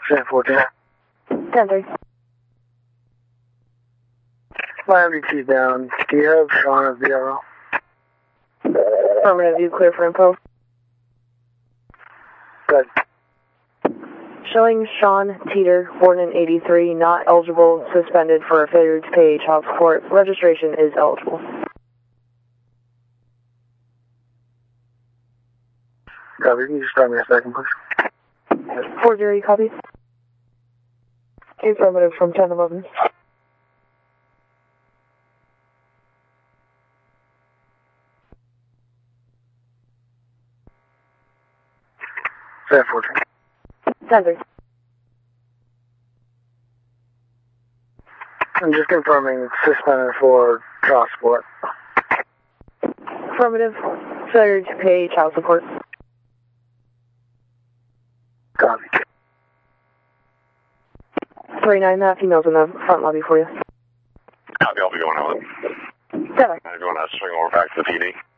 San 14. 10-3. Miami T down. Do you have Sean as VRO? Affirmative, you clear for info. Good. Showing Sean Teeter, born in 83, not eligible, suspended for failure to pay child support. Registration is eligible. Copy. Can you just start me a second, please? 4-0, copy. Affirmative from 10-11. San 14. 10-3. I'm just confirming suspended for child support. Affirmative, failure to pay child support. Copy. 39, that female's in the front lobby for you. Copy, I'll be going out. 7. I'm going to swing over back to the PD.